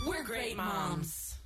We're great moms.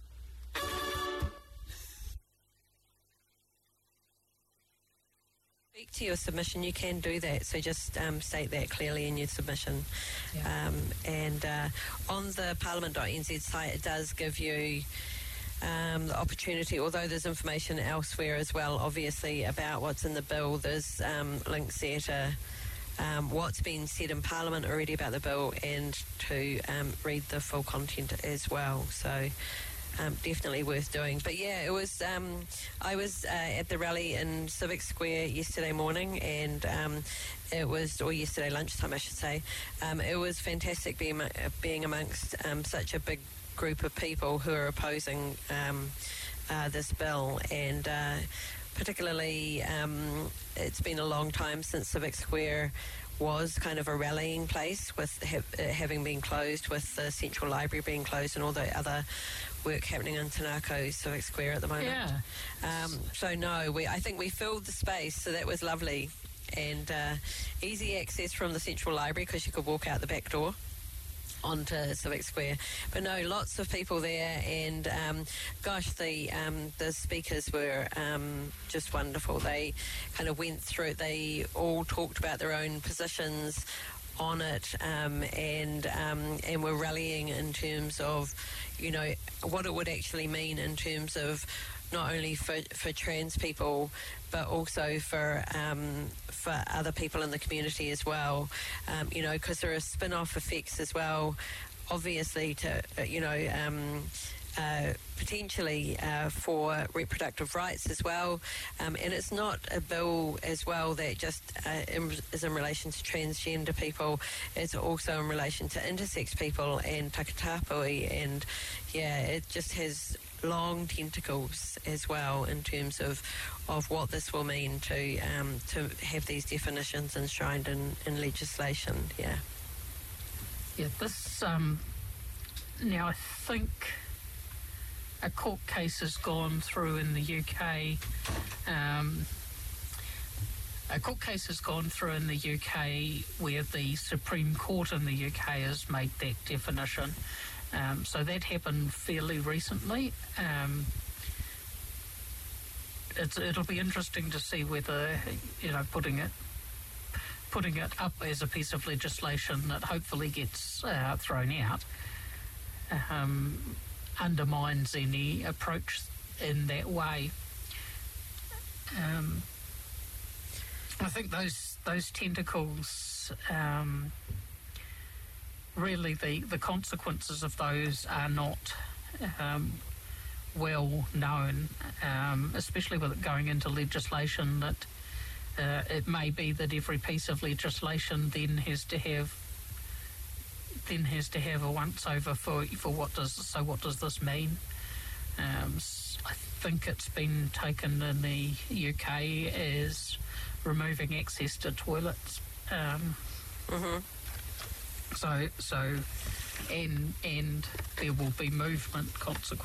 Speak to your submission, you can do that, so just state that clearly in your submission. And on the parliament.nz site, it does give you the opportunity, although there's information elsewhere as well, obviously, about what's in the bill. There's links there to what's been said in Parliament already about the bill, and to read the full content as well. So definitely worth doing. But yeah, it was. I was at the rally in Civic Square yesterday morning, and or yesterday lunchtime, I should say. It was fantastic being amongst such a big group of people who are opposing this bill, and particularly it's been a long time since Civic Square was kind of a rallying place, with having been closed, with the Central Library being closed and all the other work happening in Tanako Civic Square at the moment. Yeah. So no, I think we filled the space, so that was lovely, and easy access from the Central Library because you could walk out the back door onto Civic Square. But no, lots of people there, and gosh, the speakers were just wonderful. They kind of went through, they all talked about their own positions on it, and were rallying in terms of, you know, what it would actually mean in terms of not only for trans people, but also for other people in the community as well. You know, because there are spin-off effects as well, obviously, to potentially for reproductive rights as well. And it's not a bill as well that just is in relation to transgender people. It's also in relation to intersex people and takatapui, and yeah, it just has long tentacles as well in terms of what this will mean to have these definitions enshrined in legislation. Yeah, this now I think a court case has gone through in the UK. A court case has gone through in the UK where the Supreme Court in the UK has made that definition. So that happened fairly recently. It'll be interesting to see whether, you know, putting it up as a piece of legislation that hopefully gets thrown out undermines any approach in that way. I think those tentacles, really the consequences of those are not well known, especially with it going into legislation, that it may be that every piece of legislation then has to have a once-over for what does this mean. I think it's been taken in the UK as removing access to toilets. So and there will be movement consequences.